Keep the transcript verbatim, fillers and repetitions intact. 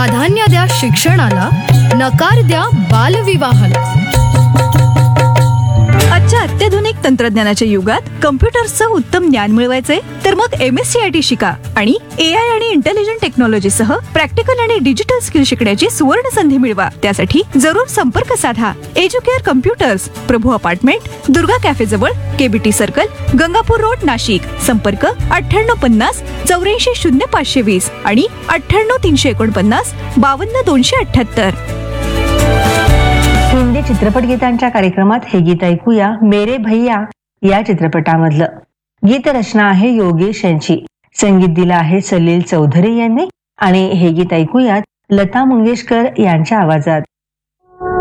प्राधान्य द्या शिक्षणाला, नकार द्या बालविवाहाला. आजच्या अत्याधुनिक तंत्रज्ञानाच्या युगात कम्प्युटर्सचं उत्तम ज्ञान मिळवायचंय तर मग M S C I T शिका आणि ए आय आणि इंटेलिजंट टेक्नॉलॉजी सह प्रॅक्टिकल आणि डिजिटल स्किल शिकण्याची सुवर्ण संधी मिळवा. त्यासाठी जरूर संपर्क साधा. एज्युकेअर कम्प्युटर्स, प्रभू अपार्टमेंट, दुर्गा कॅफे जवळ, KBT circle, Gangapur road, Nashik. संपर्क अठ्ठ्याण्णव पन्नास चौऱ्याऐंशी शून्य पाचशे वीस आणि अठ्ठ्याण्णव तीनशे एकोणपन्नास बावन्न दोनशे अठ्ठ्याहत्तर. हिंदी चित्रपट गीतांच्या कार्यक्रमात हे गीत ऐकूया मेरे भैया या चित्रपटामधलं. गीत रचना आहे योगेश यांची, संगीत दिलं आहे सलील चौधरी यांनी आणि हे गीत ऐकूयात लता मंगेशकर यांच्या आवाजात.